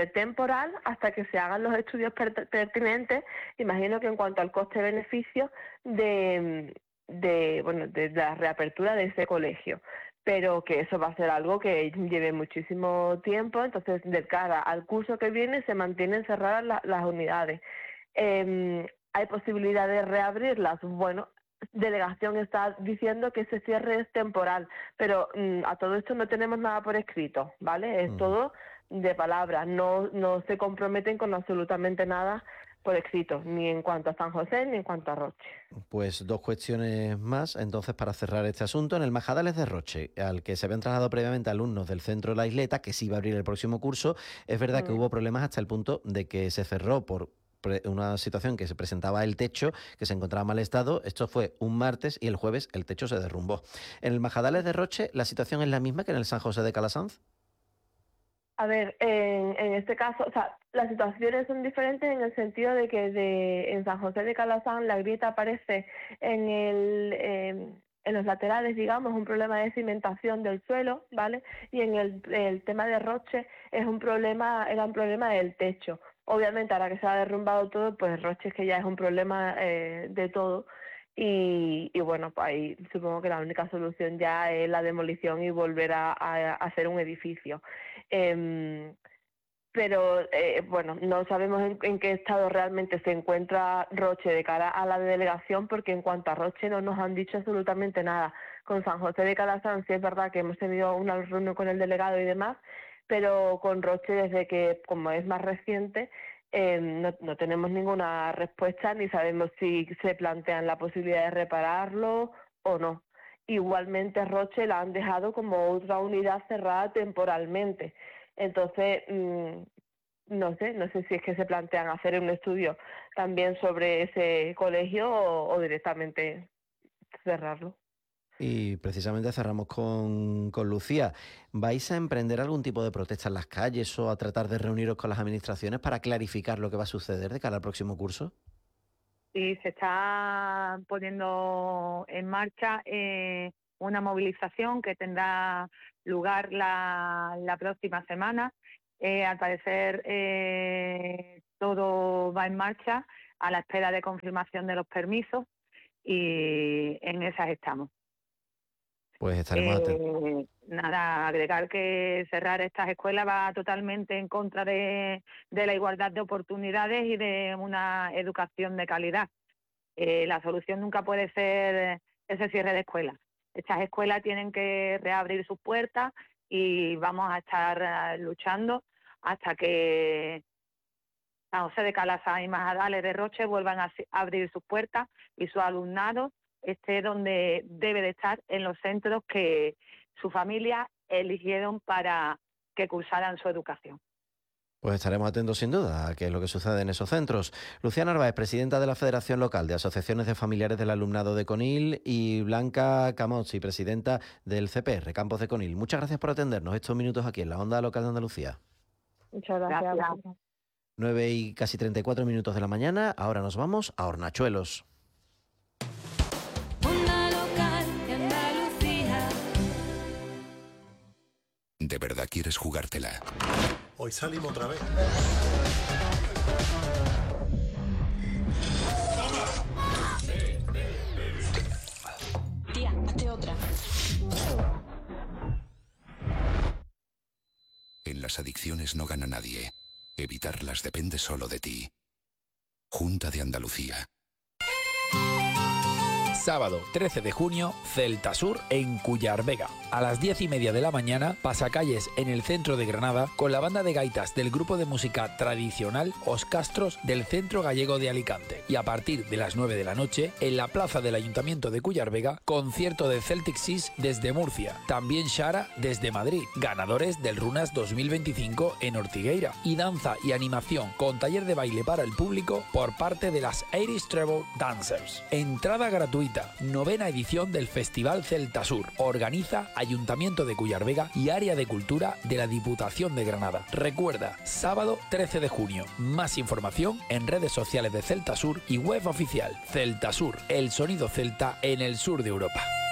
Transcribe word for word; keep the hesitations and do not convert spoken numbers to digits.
temporal hasta que se hagan los estudios pertinentes. Imagino que en cuanto al coste-beneficio de, de, bueno, de la reapertura de ese colegio, pero que eso va a ser algo que lleve muchísimo tiempo. Entonces, de cara al curso que viene, se mantienen cerradas la, las unidades. Eh, ¿Hay posibilidad de reabrirlas? Bueno, delegación está diciendo que ese cierre es temporal, pero mmm, a todo esto no tenemos nada por escrito, ¿vale? Es mm. todo de palabras, no, no se comprometen con absolutamente nada por escrito, ni en cuanto a San José ni en cuanto a Roche. Pues dos cuestiones más, entonces, para cerrar este asunto. En el Majadales de Roche, al que se habían trasladado previamente alumnos del centro La Isleta, que sí va a abrir el próximo curso, es verdad mm. que hubo problemas hasta el punto de que se cerró por una situación que se presentaba el techo, que se encontraba en mal estado. Esto fue un martes y el jueves el techo se derrumbó. En el Majadales de Roche, ¿la situación es la misma que en el San José de Calasanz? A ver, en, en este caso, o sea, las situaciones son diferentes en el sentido de que de, en San José de Calasanz la grieta aparece en el... Eh, en los laterales, digamos, un problema de cimentación del suelo, ¿vale? Y en el, el tema de Roche es un problema, era un problema del techo. Obviamente, ahora que se ha derrumbado todo, pues Roche es que ya es un problema eh, de todo. Y, y bueno, pues ahí supongo que la única solución ya es la demolición y volver a, a, a hacer un edificio. Eh, pero eh, bueno, no sabemos en, en qué estado realmente se encuentra Roche de cara a la delegación, porque en cuanto a Roche no nos han dicho absolutamente nada. Con San José de Calasanz sí es verdad que hemos tenido una reunión con el delegado y demás, pero con Roche, desde que, como es más reciente, eh, no, no tenemos ninguna respuesta, ni sabemos si se plantean la posibilidad de repararlo o no. Igualmente Roche la han dejado como otra unidad cerrada temporalmente. Entonces, mmm, no sé, no sé si es que se plantean hacer un estudio también sobre ese colegio o, o directamente cerrarlo. Y precisamente cerramos con, con Lucía. ¿Vais a emprender algún tipo de protesta en las calles o a tratar de reuniros con las administraciones para clarificar lo que va a suceder de cara al próximo curso? Sí, se está poniendo en marcha eh, una movilización que tendrá lugar la, la próxima semana. Eh, al parecer eh, todo va en marcha a la espera de confirmación de los permisos y en esas estamos. Pues estaremos eh, atentos. Nada, agregar que cerrar estas escuelas va totalmente en contra de, de la igualdad de oportunidades y de una educación de calidad. Eh, la solución nunca puede ser ese cierre de escuelas. Estas escuelas tienen que reabrir sus puertas y vamos a estar luchando hasta que San José de Calasanz y Majadales de Roche vuelvan a abrir sus puertas y su alumnado esté donde debe de estar, en los centros que su familia eligieron para que cursaran su educación. Pues estaremos atentos sin duda a qué es lo que sucede en esos centros. Lucía Narváez, presidenta de la Federación Local de Asociaciones de Familiares del Alumnado de Conil, y Blanca Camozzi, presidenta del C P R, Campos de Conil. Muchas gracias por atendernos estos minutos aquí en la Onda Local de Andalucía. Muchas gracias. gracias. nueve y casi treinta y cuatro minutos de la mañana, ahora nos vamos a Hornachuelos. ¿De verdad quieres jugártela? Hoy salimos otra vez. Tía, hazte otra. En las adicciones no gana nadie. Evitarlas depende solo de ti. Junta de Andalucía. Sábado trece de junio, Celta Sur en Cuyar Vega. A las diez y media de la mañana, pasacalles en el centro de Granada con la banda de gaitas del grupo de música tradicional Os Castros del Centro Gallego de Alicante. Y a partir de las nueve de la noche, en la plaza del Ayuntamiento de Cuyar Vega, concierto de Celtic Seas desde Murcia. También Shara desde Madrid, ganadores del Runas dos mil veinticinco en Ortigueira. Y danza y animación con taller de baile para el público por parte de las Irish Treble Dancers. Entrada gratuita. Novena edición del Festival Celta Sur. Organiza Ayuntamiento de Cuyar Vega y Área de Cultura de la Diputación de Granada. Recuerda, sábado trece de junio. Más información en redes sociales de Celta Sur y web oficial. Celta Sur, el sonido celta en el sur de Europa.